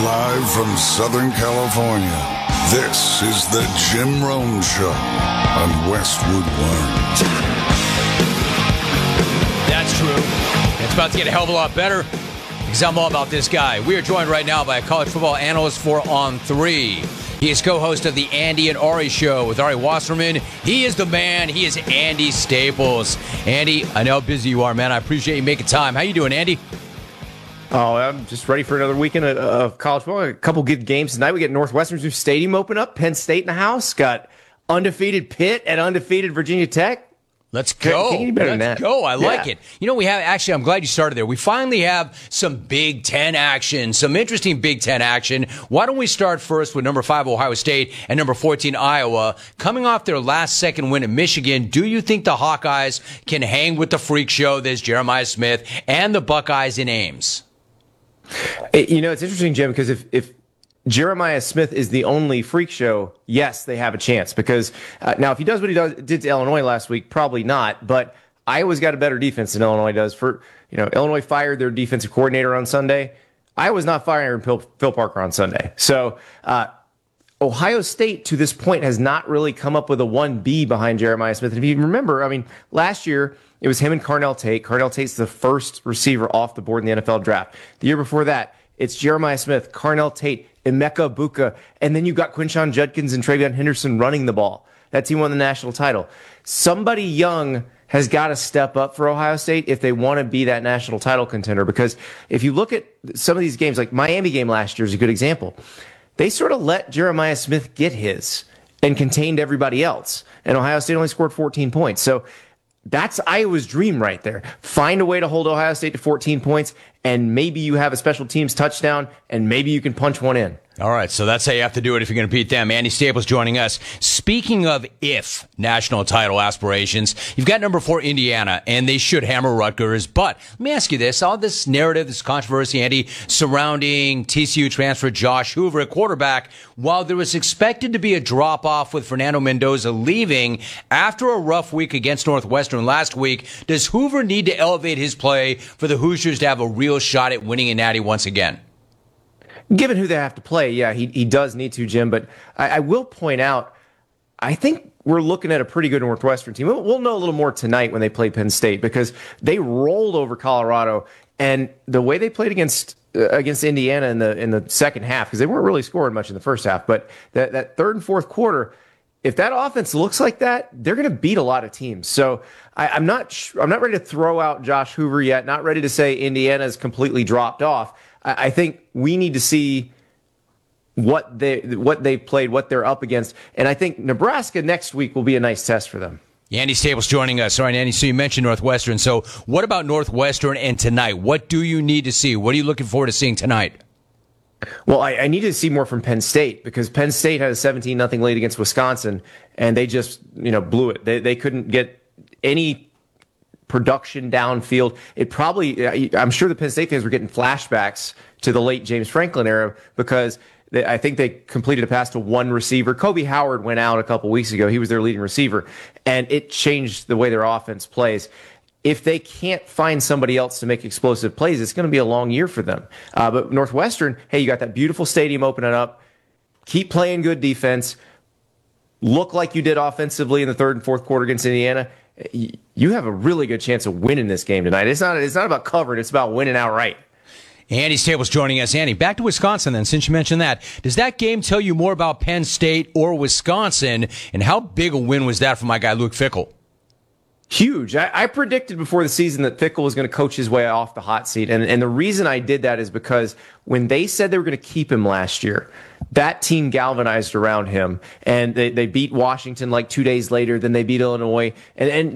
Live from Southern California, this is the Jim Rome Show on Westwood One. That's true. It's about to get a hell of a lot better because I'm all about this guy. We are joined right now by a college football analyst for On 3. He is co-host of the Andy and Ari Show with Ari Wasserman. He is the man. He is Andy Staples. Andy, I know how busy you are, man. I appreciate you making time. How you doing, Andy? Oh, I'm just ready for another weekend of college football. A couple good games tonight. We get Northwestern's new stadium open up. Penn State in the house. Got undefeated Pitt and undefeated Virginia Tech. Let's go. Can you better than Let's that? go. I like it. You know, we have actually, I'm glad you started there. We finally have some Big Ten action, some interesting Big Ten action. Why don't we start first with number 5, Ohio State, and number 14, Iowa. Coming off their last second win at Michigan, do you think the Hawkeyes can hang with the freak show that's Jeremiah Smith and the Buckeyes in Ames? You know, it's interesting, Jim, because if Jeremiah Smith is the only freak show, yes, they have a chance. Because now, if he does what he did to Illinois last week, probably not. But Iowa's got a better defense than Illinois does. Illinois fired their defensive coordinator on Sunday. Iowa's not firing Phil Parker on Sunday. So Ohio State, to this point, has not really come up with a 1B behind Jeremiah Smith. And if you remember, I mean, last year, it was him and Carnell Tate. Carnell Tate's the first receiver off the board in the NFL draft. The year before that, it's Jeremiah Smith, Carnell Tate, Emeka Buka, and then you got Quinshon Judkins and Travion Henderson running the ball. That team won the national title. Somebody young has got to step up for Ohio State if they want to be that national title contender. Because if you look at some of these games, like Miami game last year is a good example. They sort of let Jeremiah Smith get his and contained everybody else. And Ohio State only scored 14 points. So that's Iowa's dream right there. Find a way to hold Ohio State to 14 points, and maybe you have a special teams touchdown, and maybe you can punch one in. All right, so that's how you have to do it if you're going to beat them. Andy Staples joining us. Speaking of if national title aspirations, you've got number 4, Indiana, and they should hammer Rutgers. But let me ask you this. All this narrative, this controversy, Andy, surrounding TCU transfer Josh Hoover at quarterback, while there was expected to be a drop-off with Fernando Mendoza leaving after a rough week against Northwestern last week, does Hoover need to elevate his play for the Hoosiers to have a real shot at winning a natty once again? Given who they have to play, yeah, he does need to, Jim. But I will point out, I think we're looking at a pretty good Northwestern team. We'll know a little more tonight when they play Penn State because they rolled over Colorado. And the way they played against Indiana in the second half, because they weren't really scoring much in the first half, but that third and fourth quarter, if that offense looks like that, they're going to beat a lot of teams. So I'm not ready to throw out Josh Hoover yet. Not ready to say Indiana's completely dropped off. I think we need to see what they've played, what they're up against. And I think Nebraska next week will be a nice test for them. Andy Staples joining us. All right, Andy, so you mentioned Northwestern. So what about Northwestern and tonight? What do you need to see? What are you looking forward to seeing tonight? Well, I need to see more from Penn State because Penn State had a 17-0 lead against Wisconsin, and they just blew it. They couldn't get any production downfield. I'm sure the Penn State fans were getting flashbacks to the late James Franklin era because I think they completed a pass to one receiver. Kobe Howard went out a couple weeks ago. He was their leading receiver, and it changed the way their offense plays. If they can't find somebody else to make explosive plays, it's going to be a long year for them. But Northwestern, hey, you got that beautiful stadium opening up. Keep playing good defense. Look like you did offensively in the third and fourth quarter against Indiana. You have a really good chance of winning this game tonight. It's not about covering. It's about winning outright. Andy Staples joining us. Andy, back to Wisconsin then, since you mentioned that. Does that game tell you more about Penn State or Wisconsin? And how big a win was that for my guy, Luke Fickell? Huge. I predicted before the season that Fickell was going to coach his way off the hot seat. And the reason I did that is because when they said they were going to keep him last year, that team galvanized around him. And they beat Washington like 2 days later. Then they beat Illinois. And